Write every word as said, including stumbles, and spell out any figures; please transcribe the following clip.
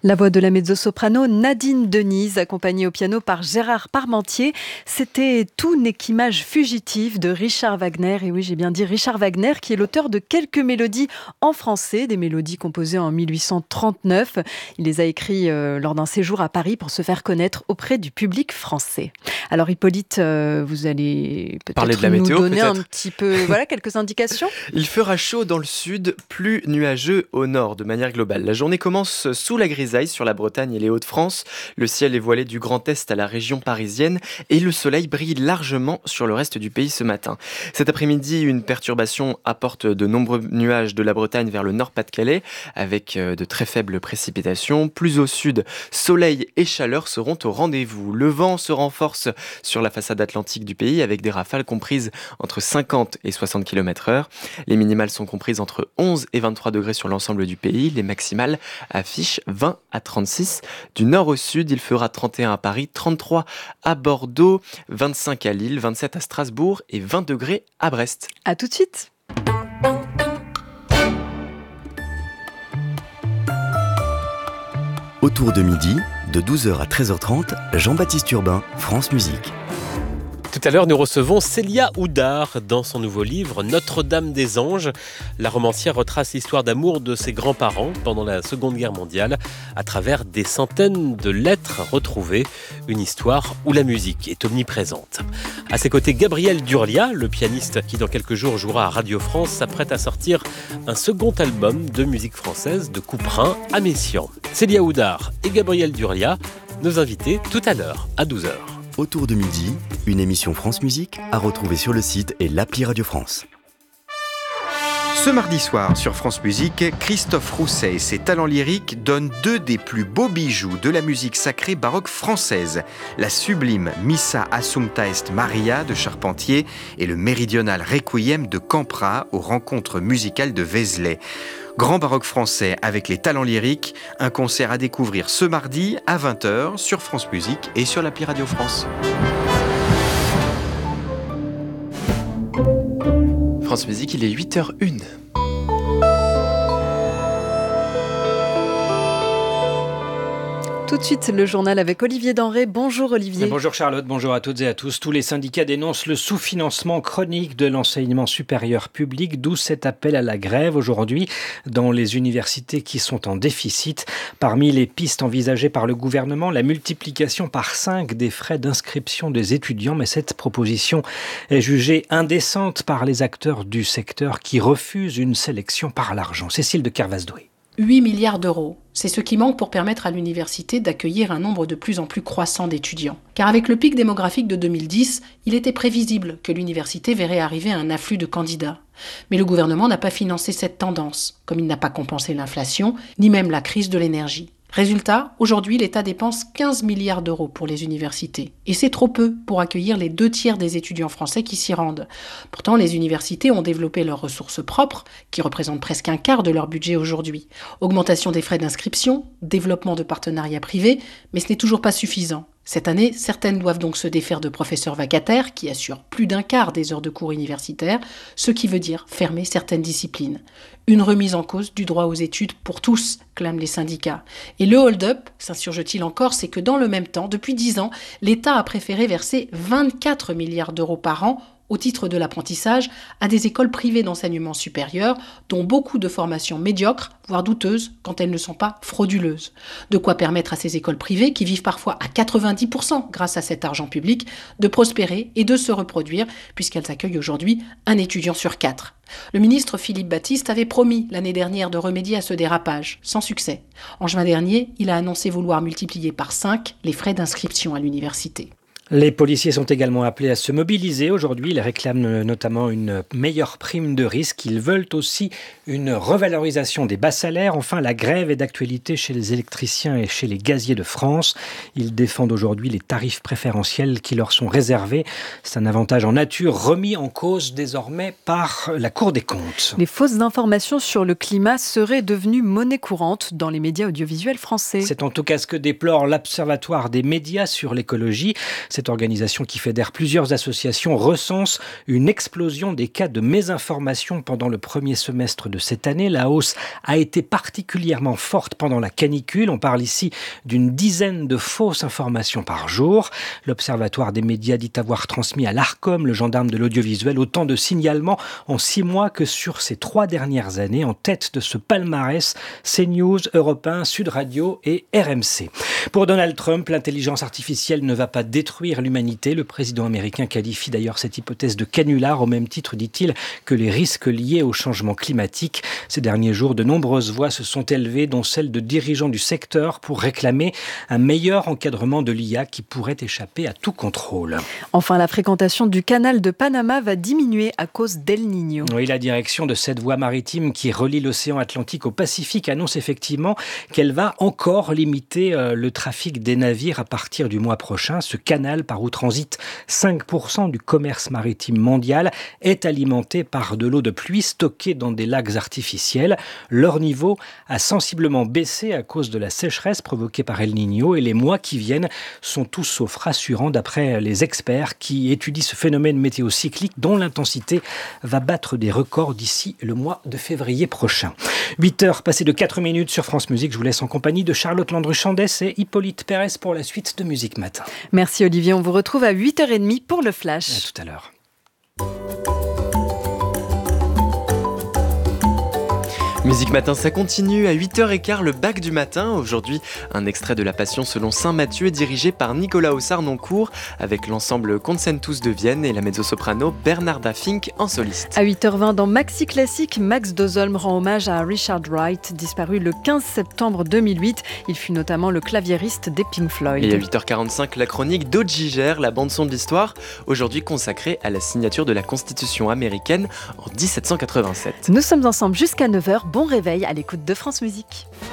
La voix de la mezzo-soprano Nadine Denise, accompagnée au piano par Gérard Parmentier. C'était Tout n'est qu'image fugitive de Richard Wagner. Et oui, j'ai bien dit Richard Wagner, qui est l'auteur de quelques mélodies en français, des mélodies composées en mille huit cent trente-neuf. Il les a écrites euh, lors d'un séjour à Paris pour se faire connaître auprès du public français. Alors Hippolyte, euh, vous allez peut-être Parler de la nous météo, donner peut-être. un petit peu, voilà, quelques indications. Il fera chaud dans le sud, plus nuageux au nord de manière globale. La journée commence sous la grisaille sur la Bretagne et les Hauts-de-France. Le ciel est voilé du Grand Est à la région parisienne et le soleil brille largement sur le reste du pays ce matin. Cet après-midi, une perturbation apporte de nombreux nuages de la Bretagne vers le Nord-Pas-de-Calais avec de très faibles précipitations. Plus au sud, soleil et chaleur seront au rendez-vous. Le vent se renforce sur la façade atlantique du pays avec des rafales comprises entre cinquante et soixante kilomètres heure. Les minimales sont comprises entre onze et vingt-trois degrés sur l'ensemble du pays. Les maximales affichent vingt à trente-six. Du nord au sud, il fera trente et un à Paris, trente-trois à Bordeaux, vingt-cinq à Lille, vingt-sept à Strasbourg et vingt degrés à Brest. À tout de suite. Autour de midi, de douze heures à treize heures trente, Jean-Baptiste Urbain, France Musique. Tout à l'heure, nous recevons Célia Oudard dans son nouveau livre Notre-Dame des Anges. La romancière retrace l'histoire d'amour de ses grands-parents pendant la Seconde Guerre mondiale à travers des centaines de lettres retrouvées. Une histoire où la musique est omniprésente. À ses côtés, Gabriel Durlia, le pianiste qui dans quelques jours jouera à Radio France, s'apprête à sortir un second album de musique française de Couperin à Messiaen. Célia Oudard et Gabriel Durlia, nos invités tout à l'heure à douze heures. Autour de midi, une émission France Musique à retrouver sur le site et l'appli Radio France. Ce mardi soir sur France Musique, Christophe Rousset et ses talents lyriques donnent deux des plus beaux bijoux de la musique sacrée baroque française. La sublime Missa Assumpta Est Maria de Charpentier et le méridional Requiem de Campra aux rencontres musicales de Vézelay. Grand baroque français avec les talents lyriques, un concert à découvrir ce mardi à vingt heures sur France Musique et sur l'appli Radio France. France Musique, il est huit heures une. Tout de suite, le journal avec Olivier Denré. Bonjour Olivier. Bonjour Charlotte, bonjour à toutes et à tous. Tous les syndicats dénoncent le sous-financement chronique de l'enseignement supérieur public, d'où cet appel à la grève aujourd'hui dans les universités qui sont en déficit. Parmi les pistes envisagées par le gouvernement, la multiplication par cinq des frais d'inscription des étudiants. Mais cette proposition est jugée indécente par les acteurs du secteur qui refusent une sélection par l'argent. Cécile de Kervasdoué. huit milliards d'euros. C'est ce qui manque pour permettre à l'université d'accueillir un nombre de plus en plus croissant d'étudiants. Car avec le pic démographique de deux mille dix, il était prévisible que l'université verrait arriver un afflux de candidats. Mais le gouvernement n'a pas financé cette tendance, comme il n'a pas compensé l'inflation, ni même la crise de l'énergie. Résultat, aujourd'hui, l'État dépense quinze milliards d'euros pour les universités. Et c'est trop peu pour accueillir les deux tiers des étudiants français qui s'y rendent. Pourtant, les universités ont développé leurs ressources propres, qui représentent presque un quart de leur budget aujourd'hui. Augmentation des frais d'inscription, développement de partenariats privés, mais ce n'est toujours pas suffisant. Cette année, certaines doivent donc se défaire de professeurs vacataires qui assurent plus d'un quart des heures de cours universitaires, ce qui veut dire fermer certaines disciplines. Une remise en cause du droit aux études pour tous, clament les syndicats. Et le hold-up, s'insurge-t-il encore, c'est que dans le même temps, depuis dix ans, l'État a préféré verser vingt-quatre milliards d'euros par an au titre de l'apprentissage à des écoles privées d'enseignement supérieur, dont beaucoup de formations médiocres, voire douteuses, quand elles ne sont pas frauduleuses. De quoi permettre à ces écoles privées, qui vivent parfois à quatre-vingt-dix pour cent grâce à cet argent public, de prospérer et de se reproduire, puisqu'elles accueillent aujourd'hui un étudiant sur quatre. Le ministre Philippe Baptiste avait promis l'année dernière de remédier à ce dérapage, sans succès. En juin dernier, il a annoncé vouloir multiplier par cinq les frais d'inscription à l'université. Les policiers sont également appelés à se mobiliser aujourd'hui. Ils réclament notamment une meilleure prime de risque. Ils veulent aussi une revalorisation des bas salaires. Enfin, la grève est d'actualité chez les électriciens et chez les gaziers de France. Ils défendent aujourd'hui les tarifs préférentiels qui leur sont réservés. C'est un avantage en nature remis en cause désormais par la Cour des comptes. Les fausses informations sur le climat seraient devenues monnaie courante dans les médias audiovisuels français. C'est en tout cas ce que déplore l'Observatoire des médias sur l'écologie. C'est Cette organisation qui fédère plusieurs associations recense une explosion des cas de mésinformation pendant le premier semestre de cette année. La hausse a été particulièrement forte pendant la canicule. On parle ici d'une dizaine de fausses informations par jour. L'Observatoire des médias dit avoir transmis à l'Arcom, le gendarme de l'audiovisuel, autant de signalements en six mois que sur ces trois dernières années. En tête de ce palmarès, CNews, Europe un, Sud Radio et R M C. Pour Donald Trump, l'intelligence artificielle ne va pas détruire l'humanité. Le président américain qualifie d'ailleurs cette hypothèse de canular, au même titre, dit-il, que les risques liés au changement climatique. Ces derniers jours, de nombreuses voix se sont élevées, dont celle de dirigeants du secteur, pour réclamer un meilleur encadrement de l'I A qui pourrait échapper à tout contrôle. Enfin, la fréquentation du canal de Panama va diminuer à cause d'El Niño. Oui, la direction de cette voie maritime qui relie l'océan Atlantique au Pacifique annonce effectivement qu'elle va encore limiter euh, le trafic des navires à partir du mois prochain. Ce canal, par où transite cinq pour cent du commerce maritime mondial, est alimenté par de l'eau de pluie stockée dans des lacs artificiels. Leur niveau a sensiblement baissé à cause de la sécheresse provoquée par El Niño et les mois qui viennent sont tout sauf rassurants d'après les experts qui étudient ce phénomène météocyclique dont l'intensité va battre des records d'ici le mois de février prochain. huit heures passées de quatre minutes sur France Musique. Je vous laisse en compagnie de Charlotte Landru-Chandès et Hippolyte Pérez pour la suite de Musique Matin. Merci Olivier, on vous retrouve à huit heures trente pour le Flash. À tout à l'heure. Musique Matin, ça continue à huit heures quinze, le bac du matin. Aujourd'hui, un extrait de la Passion selon saint Matthieu dirigé par Nicolas Ossard-Noncourt avec l'ensemble Concentus de Vienne et la mezzo-soprano Bernarda Fink en soliste. À huit heures vingt, dans Maxi Classique, Max Dozolm rend hommage à Richard Wright, disparu le quinze septembre deux mille huit. Il fut notamment le claviériste des Pink Floyd. Et à huit heures quarante-cinq, la chronique d'Ogiger, la bande-son de l'histoire, aujourd'hui consacrée à la signature de la Constitution américaine en dix-sept cent quatre-vingt-sept. Nous sommes ensemble jusqu'à neuf heures. Bon réveil à l'écoute de France Musique.